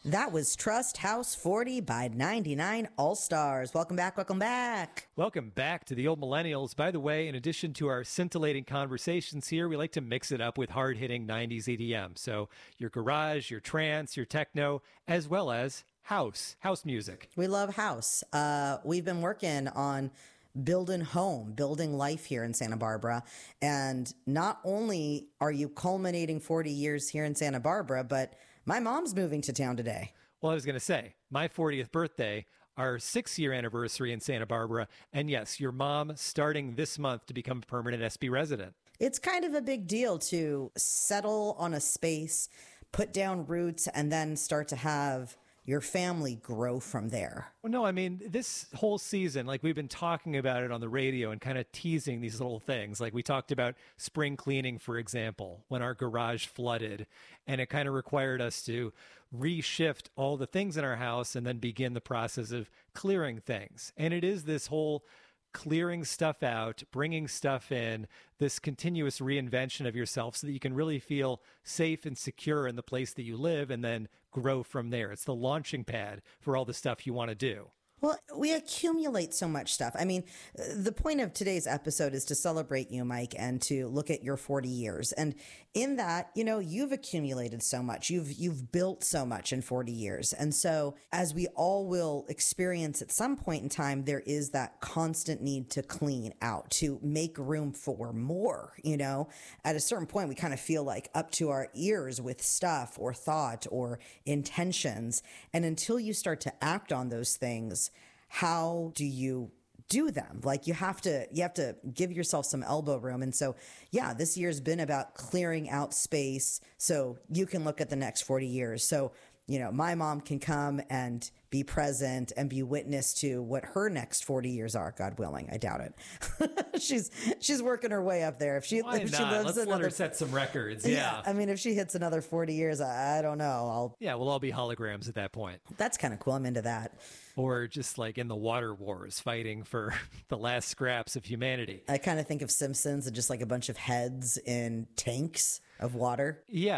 That was Trust House 40 by 99 All Stars. Welcome back. Welcome back. Welcome back to the Old Millennials. By the way, in addition to our scintillating conversations here, we like to mix it up with hard-hitting 90s EDM. So your garage, your trance, your techno, as well as house music. We love house. We've been working on building home, building life here in Santa Barbara. And not only are you culminating 40 years here in Santa Barbara, but my mom's moving to town today. Well, I was going to say, my 40th birthday, our 6-year anniversary in Santa Barbara. And yes, your mom starting this month to become a permanent SB resident. It's kind of a big deal to settle on a space, put down roots, and then start to have your family grow from there. Well, no, I mean, this whole season, like we've been talking about it on the radio and kind of teasing these little things. Like we talked about spring cleaning, for example, when our garage flooded, and it kind of required us to reshift all the things in our house and then begin the process of clearing things. And it is this whole clearing stuff out, bringing stuff in, this continuous reinvention of yourself so that you can really feel safe and secure in the place that you live and then grow from there. It's the launching pad for all the stuff you want to do. Well, we accumulate so much stuff. I mean, the point of today's episode is to celebrate you, Mike, and to look at your 40 years. And in that, you know, you've accumulated so much. You've built so much in 40 years. And so as we all will experience at some point in time, there is that constant need to clean out, to make room for more. You know, at a certain point, we kind of feel like up to our ears with stuff or thought or intentions. And until you start to act on those things, how do you do them? Like you have to give yourself some elbow room. And so, yeah, this year's been about clearing out space so you can look at the next 40 years. So, you know, my mom can come and be present and be witness to what her next 40 years are, God willing. I doubt it. she's working her way up there. If she lives Let's another, let her set some records. Yeah. I mean, if she hits another 40 years, I don't know. We'll all be holograms at that point. That's kind of cool. I'm into that. Or just like in the water wars, fighting for the last scraps of humanity. I kind of think of Simpsons and just like a bunch of heads in tanks of water. Yeah.